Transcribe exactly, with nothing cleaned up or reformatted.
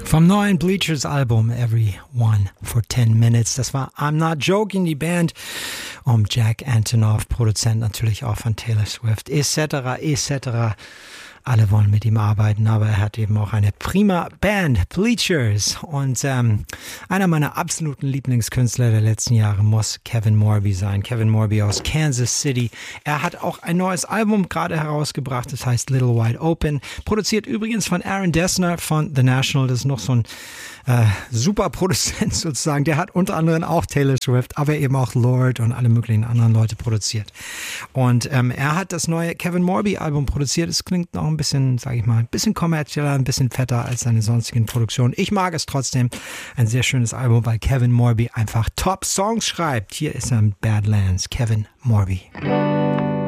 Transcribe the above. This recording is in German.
Vom neuen Bleachers Album Everyone for ten Minutes. Das war I'm Not Joking, die Band um Jack Antonoff, Produzent natürlich auch von Taylor Swift, et cetera et cetera. Alle wollen mit ihm arbeiten, aber er hat eben auch eine prima Band, Bleachers. Und ähm, einer meiner absoluten Lieblingskünstler der letzten Jahre muss Kevin Morby sein. Kevin Morby aus Kansas City. Er hat auch ein neues Album gerade herausgebracht, das heißt Little Wide Open. Produziert übrigens von Aaron Dessner von The National. Das ist noch so ein äh, super Produzent sozusagen. Der hat unter anderem auch Taylor Swift, aber eben auch Lorde und alle möglichen anderen Leute produziert. Und ähm, er hat das neue Kevin Morby Album produziert. Es klingt noch ein bisschen, sage ich mal, ein bisschen kommerzieller, ein bisschen fetter als seine sonstigen Produktionen. Ich mag es trotzdem. Ein sehr schönes Album, weil Kevin Morby einfach Top-Songs schreibt. Hier ist er mit Badlands, Kevin Morby.